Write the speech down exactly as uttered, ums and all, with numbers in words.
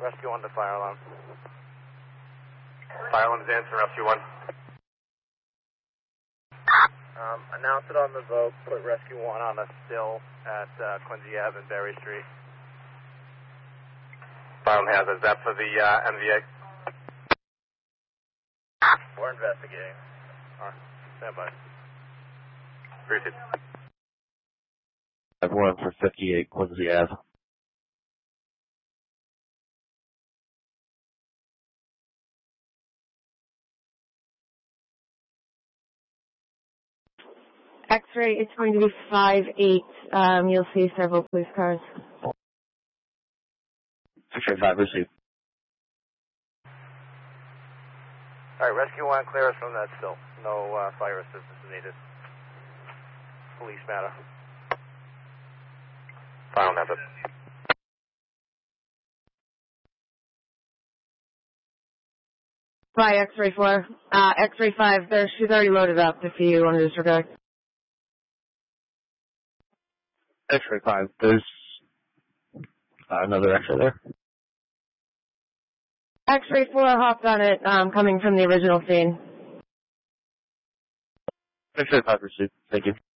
Rescue one to fire alarm. Fire alarm is answering rescue one. Um, announce it on the Vogue, put rescue one on a still at uh, Quincy Ave and Berry Street. Fire alarm has it. Is that for the uh, M V A? We're investigating. Alright, stand by. Appreciate it. Everyone for fifty-eight Quincy Ave. X-ray, it's going to be five eight. Um, you'll see several police cars. X-ray five, received. Alright, rescue one, clear us from that still. No uh, fire assistance is needed. Police matter. Fire has it. By X-ray four. Uh, X-ray five, there, she's already loaded up if you want to disregard. X-ray five, there's uh, another X-ray there. X-ray four hopped on it, um, coming from the original scene. X-ray five, received. Thank you.